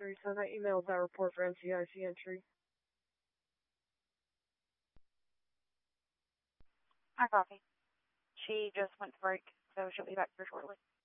after he sent that email with that report for NCIC entry. Hi, Coffee. She just went to break, so she'll be back here shortly.